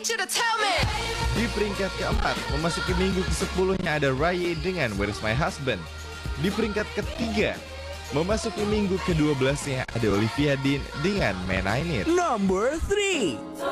Di peringkat keempat, memasuki minggu ke-10-nya ada Rye dengan Where's My Husband. Di peringkat ketiga, memasuki minggu ke-12-nya ada Olivia Dean dengan Man I Need. Number 3.